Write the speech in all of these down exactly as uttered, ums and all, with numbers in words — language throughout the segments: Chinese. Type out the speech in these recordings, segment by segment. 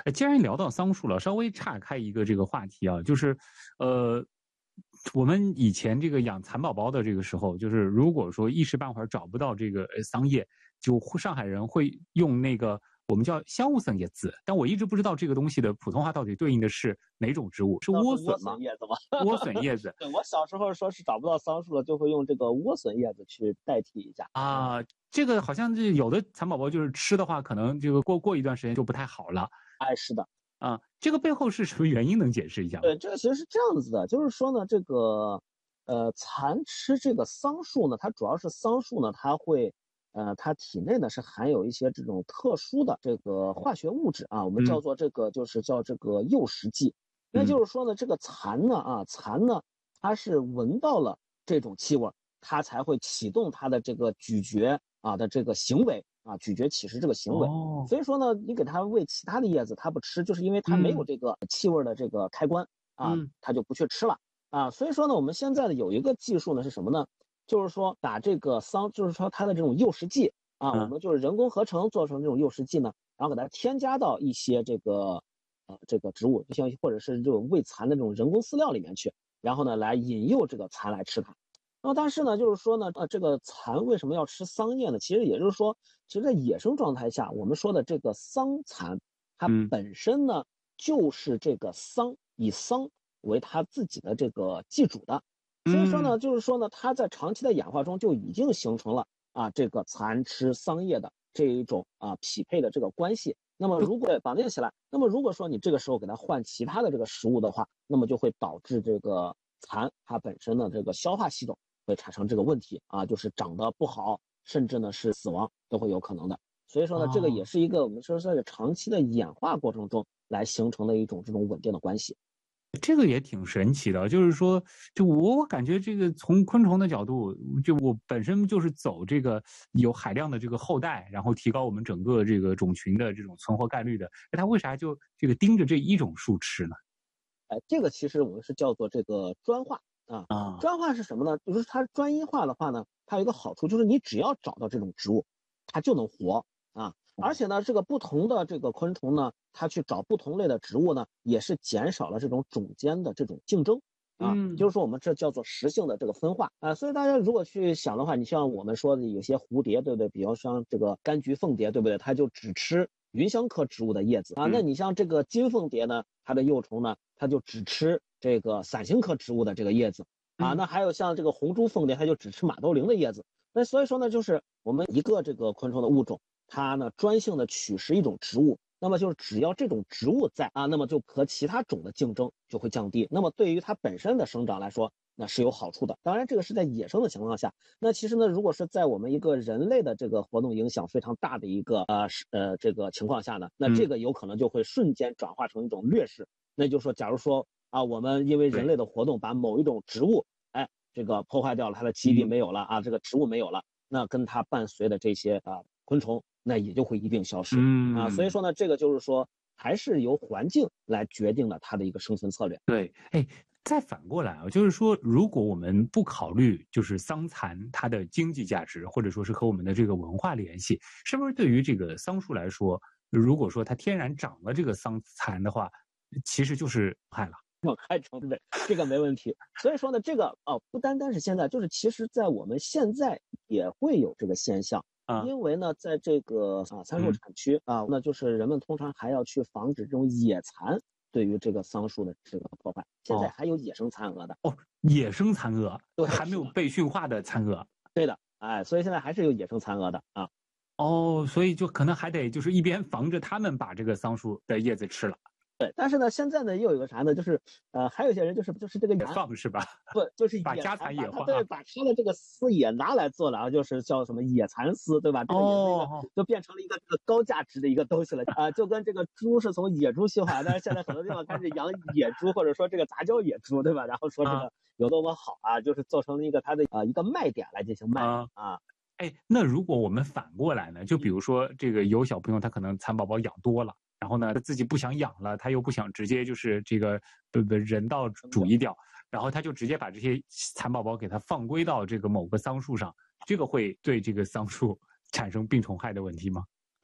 呃，既然聊到桑树了，稍微岔开一个这个话题啊，就是，呃，我们以前这个养蚕宝宝的这个时候，就是如果说一时半会儿找不到这个呃桑叶，就上海人会用那个我们叫香雾笋叶子，但我一直不知道这个东西的普通话到底对应的是哪种植物，是那是莴莴笋吗？ 笋叶子吗？ 莴笋叶子。 对，我小时候说是找不到桑树了，就会用这个莴笋叶子去代替一下。 啊，这个好像是有的蚕宝宝就是吃的话，可能这个过过一段时间就不太好了。 哎，是的。 啊，这个背后是什么原因能解释一下吗？ 对，这个其实是这样子的，就是说呢，这个呃蚕吃这个桑树呢，它主要是桑树呢，它会呃它体内呢是含有一些这种特殊的这个化学物质啊，我们叫做这个就是叫这个诱食剂。那就是说呢，这个蚕呢啊蚕呢，它是闻到了这种气味，它才会启动它的这个咀嚼啊的这个行为啊，咀嚼乞食这个行为。 哦， 所以说呢，你给它喂其他的叶子，它不吃，就是因为它没有这个气味的这个开关啊， 嗯它就不去吃了啊。所以说呢，我们现在呢有一个技术呢是什么呢？就是说把这个桑，就是说它的这种诱食剂啊， 嗯我们就是人工合成做成这种诱食剂呢，然后给它添加到一些这个呃这个植物，就像或者是这种喂蚕的这种人工饲料里面去，然后呢来引诱这个蚕来吃它。那么但是呢，就是说呢，呃，这个蚕为什么要吃桑叶呢？其实也就是说，其实在野生状态下，我们说的这个桑蚕，它嗯本身呢就是这个桑，以桑为它自己的这个寄主的。所以说嗯呢，就是说呢，它在长期的演化中就已经形成了啊这个蚕吃桑叶的这一种啊匹配的这个关系。那么如果绑定起来，那么如果说你这个时候给它换其他的这个食物的话，那么就会导致这个蚕它本身的这个消化系统会产生这个问题啊，就是长得不好，甚至呢是死亡都会有可能的。所以说呢，这个也哦， 是一个我们说在长期的演化过程中来形成的一种这种稳定的关系。 这个也挺神奇的，就是说，就我我感觉这个从昆虫的角度，就我本身就是走这个有海量的这个后代，然后提高我们整个这个种群的这种存活概率的，那它为啥就这个盯着这一种树吃呢？ 哎，这个其实我们是叫做这个专化啊。 啊， 专化是什么呢？就是它专一化的话呢，它有一个好处，就是你只要找到这种植物，它就能活啊。而且呢，这个不同的这个昆虫呢，它去找不同类的植物呢，也是减少了这种种间的这种竞争啊。 嗯就是说我们这叫做实性的这个分化啊。所以大家如果去想的话，你像我们说的有些蝴蝶，对不对？比如像这个柑橘凤蝶，对不对？它就只吃芸香科植物的叶子啊。那你像这个金凤蝶呢，它的幼虫呢，它就只吃这个伞形科植物的这个叶子啊。那还有像这个红珠凤蝶，它就只吃马兜铃的叶子。那所以说呢，就是我们一个这个昆虫的物种，它呢专性的取食一种植物，那么就是只要这种植物在啊，那么就和其他种的竞争就会降低。那么对于它本身的生长来说，那是有好处的。当然，这个是在野生的情况下。那其实呢，如果是在我们一个人类的这个活动影响非常大的一个呃呃这个情况下呢，那这个有可能就会瞬间转化成一种劣势。那就是说，假如说啊，我们因为人类的活动把某一种植物，哎，这个破坏掉了，它的基地没有了啊，这个植物没有了，那跟它伴随的这些啊昆虫，那也就会一并消失啊。所以说呢，这个就是说，还是由环境来决定了它的一个生存策略。 对，哎，再反过来啊，就是说，如果我们不考虑就是桑蚕它的经济价值，或者说是和我们的这个文化联系，是不是对于这个桑树来说，如果说它天然长了这个桑蚕的话，其实就是害了？ 害虫对，这个没问题。所以说呢，这个哦，不单单是现在，就是其实在我们现在也会有这个现象。 啊， 因为呢，在这个啊参树产区啊，那就是人们通常还要去防止这种野蚕对于这个桑树的这个破坏。现在还有野生蚕蛾的哦，野生蚕蛾， 对， 还没有被驯化的蚕蛾。 对的，哎，所以现在还是有野生蚕蛾的啊。 哦，所以就可能还得就是一边防着他们把这个桑树的叶子吃了。 对，但是呢，现在呢又有个啥呢？就是呃，还有一些人就是就是这个野放是吧？ 不就是把家蚕野化， 对，把他的这个丝也拿来做了啊，就是叫什么野蚕丝，对吧？这个也是一个、 哦、 就变成了一个这个高价值的一个东西了啊，就跟这个猪是从野猪驯化，但是现在很多地方开始养野猪，或者说这个杂交野猪，对吧？然后说这个有多么好啊，就是做成了一个它的啊、呃、一个卖点来进行卖啊。啊哎，那如果我们反过来呢？就比如说这个有小朋友他可能蚕宝宝养多了。然后呢，他自己不想养了，他又不想直接就是这个不不人道主义掉，然后他就直接把这些蚕宝宝给它放归到这个某个桑树上，这个会对这个桑树产生病虫害的问题吗？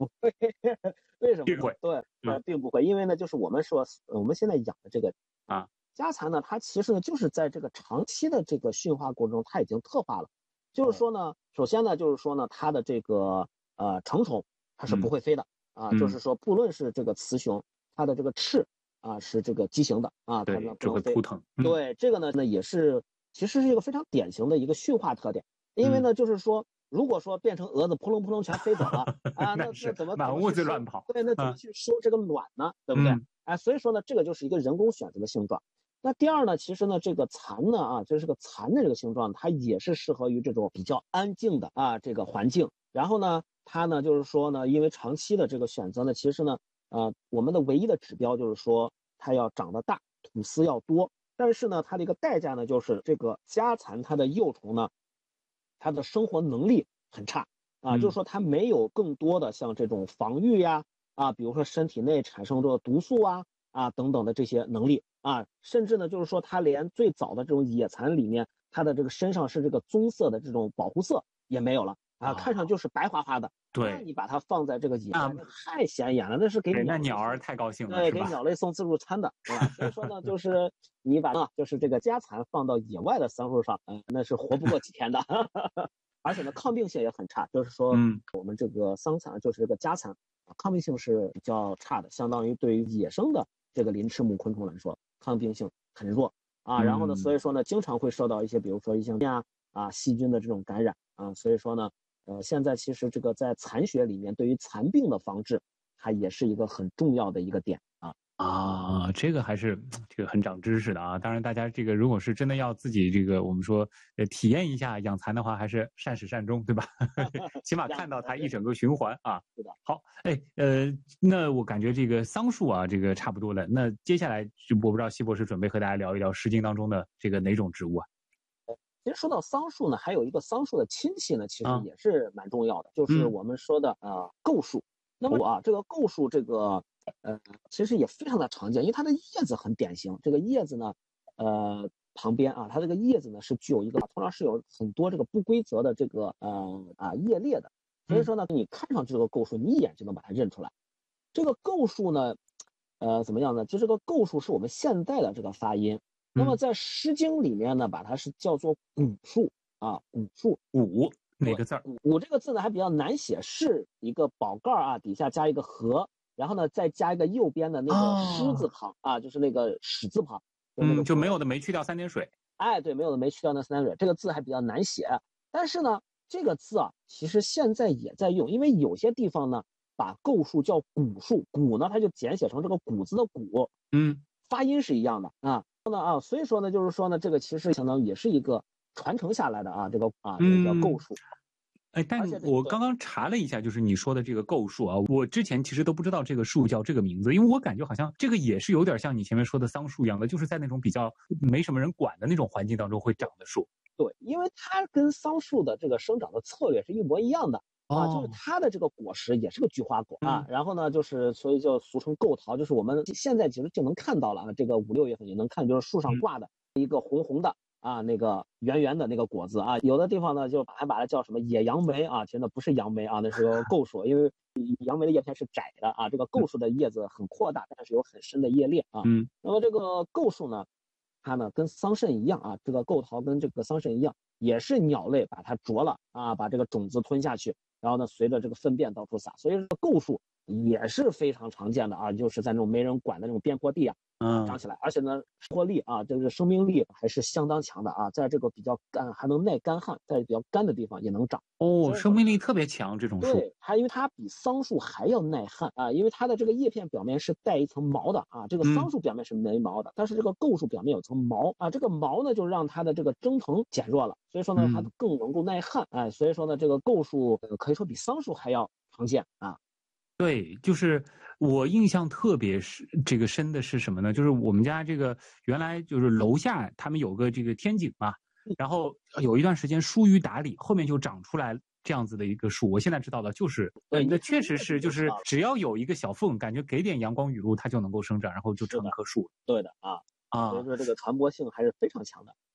不会。为什么呢？ 并不会。 对，呃， 嗯并不会，因为呢，就是我们说，呃我们现在养的这个啊， 家蚕呢，它其实呢，就是在这个长期的这个驯化过程中，它已经特化了。就是说呢，首先呢，就是说呢，它的这个呃成虫它是不会飞的啊，就嗯是说，不论是这个雌雄，它的这个翅啊是这个畸形的啊，它对， 呢不能飞。 只会扑腾。嗯对，这个呢，那也是其实是一个非常典型的一个驯化特点。因为嗯， 呢，就是说，如果说变成蛾子扑棱扑棱全飞走了啊，那那是那怎么怎满屋么去收？ 子乱跑。 对，那怎么啊， 去收这个卵呢？对不对？ 嗯哎，所以说呢，这个就是一个人工选择的性状。那第二呢，其实呢，这个蚕呢啊，就是个蚕的这个形状，它也是适合于这种比较安静的啊这个环境。然后呢，它呢就是说呢，因为长期的这个选择呢，其实呢，呃，我们的唯一的指标就是说它要长得大，吐丝要多。但是呢，它的一个代价呢，就是这个家蚕它的幼虫呢，它的生活能力很差啊，就是嗯说它没有更多的像这种防御呀啊，比如说身体内产生这毒素啊啊等等的这些能力啊，甚至呢就是说它连最早的这种野蚕里面，它的这个身上是这个棕色的这种保护色也没有了啊，看上就是白花花的。那对， 你把它放在这个野那外，那太显眼了，那是给对，那鸟类送鸟儿太高兴了， 对， 是吧？ 给鸟类送自助餐的，对吧？所以说呢，就是你把啊，就是这个家蚕放到野外的桑树上，嗯、那是活不过几天的。而且呢，抗病性也很差，就是说嗯我们这个桑蚕，就是这个家蚕，抗病性是比较差的，相当于对于野生的这个鳞翅目昆虫来说，抗病性很弱啊。然后呢，所以嗯。 说呢，经常会受到一些，比如说一些啊啊细菌的这种感染啊。所以说呢，呃，现在其实这个在蚕学里面，对于蚕病的防治，它也是一个很重要的一个点啊。 啊，这个还是这个很长知识的啊！当然，大家这个如果是真的要自己这个我们说呃体验一下养蚕的话，还是善始善终，对吧？起码看到它一整个循环啊。 是的。 好，哎，呃，那我感觉这个桑树啊，这个差不多了。那接下来就我不知道西博士准备和大家聊一聊《诗经》当中的这个哪种植物啊？ 其实说到桑树呢，还有一个桑树的亲戚呢，其实啊， 也是蛮重要的，就是嗯， 我们说的呃构树。那么啊，这个构树这个呃其实也非常的常见，因为它的叶子很典型。这个叶子呢，呃旁边啊，它这个叶子呢是具有一个通常是有很多这个不规则的这个呃啊叶裂的，所以说呢，你看上去这个构树，你一眼就能把它认出来。这个构树呢，呃怎么样呢？就这个构树是我们现在的这个发音。那么嗯， 在《诗经》里面呢，把它是叫做古树啊，古树。 五哪对， 个字儿？ 古古这个字呢还比较难写，是一个宝盖啊，底下加一个禾，然后呢再加一个右边的那个狮字哦， 旁啊，就是那个史字旁，就那个嗯，就古人。 没有的没去掉三点水。 哎，对，没有的没去掉那三点水，这个字还比较难写。但是呢，这个字啊，其实现在也在用，因为有些地方呢，把构树叫古树，古呢它就简写成这个谷字的谷， 嗯。 发音是一样的啊。那啊，所以说呢，就是说呢，这个其实相当于也是一个传承下来的啊，这个啊，这个叫构嗯， 树。 哎，但而且这对我刚刚查了一下，就是你说的这个构树啊，我之前其实都不知道这个树叫这个名字，因为我感觉好像这个也是有点像你前面说的桑树一样的，就是在那种比较没什么人管的那种环境当中会长的树。 对，因为它跟桑树的这个生长的策略是一模一样的啊，就是哦， 它的这个果实也是个菊花果啊， 嗯然后呢，就是所以就俗称构桃，就是我们现在其实就能看到了啊，这个五六月份也能看，就是树上嗯挂的一个红红的啊，那个圆圆的那个果子啊，有的地方呢就还把它叫什么野杨梅啊，其实那不是杨梅啊，那是个构树，因为杨梅的叶片是窄的啊，这个构树的叶子很扩大，但是有很深的叶裂啊。 嗯那么这个构树呢，它呢跟桑葚一样啊，这个构桃跟这个桑葚一样，也是鸟类把它啄了啊，把这个种子吞下去，然后呢随着这个粪便到处撒，所以这个构树也是非常常见的啊，就是在那种没人管的那种边坡地啊。啊，长嗯。 起来，而且呢，活力啊，这个生命力还是相当强的啊，在这个比较干，还能耐干旱，在比较干的地方也能长。 哦， 所以说， 生命力特别强这种树。 对它，因为它比桑树还要耐旱啊，因为它的这个叶片表面是带一层毛的啊，这个桑嗯， 树表面是没毛的，但是这个构树表面有层毛啊，这个毛呢就让它的这个蒸腾减弱了，所以说呢，它嗯， 更能够耐旱，哎，所以说呢，这个构树、呃、可以说比桑树还要常见啊。 对，就是我印象特别是这个深的是什么呢？就是我们家这个原来就是楼下他们有个这个天井嘛，然后有一段时间疏于打理，后面就长出来这样子的一个树。我现在知道的就是， 对， 嗯，那你看确实是，就是叶子就知道了。 只要有一个小缝，感觉给点阳光雨露，它就能够生长，然后就是的， 成棵树了。 对的啊，所以啊。 说这个传播性还是非常强的。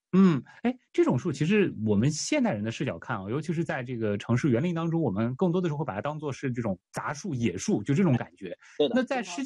嗯，哎，这种树其实我们现代人的视角看啊，尤其是在这个城市园林当中，我们更多的时候会把它当做是这种杂树、野树，就这种感觉。 对的。 那在世